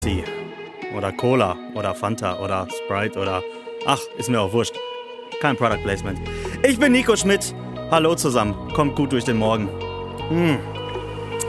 Pepsi oder Cola oder Fanta oder Sprite oder... Ach, ist mir auch wurscht. Kein Product Placement. Ich bin Nico Schmidt. Hallo zusammen. Kommt gut durch den Morgen.